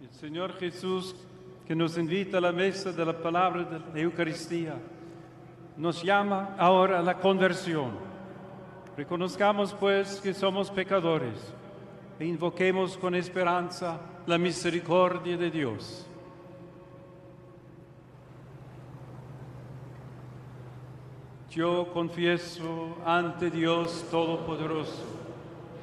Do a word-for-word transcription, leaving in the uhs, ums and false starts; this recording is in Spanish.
El Señor Jesús, que nos invita a la mesa de la palabra de la Eucaristía, nos llama ahora a la conversión. Reconozcamos, pues, que somos pecadores e invoquemos con esperanza la misericordia de Dios. Yo confieso ante Dios Todopoderoso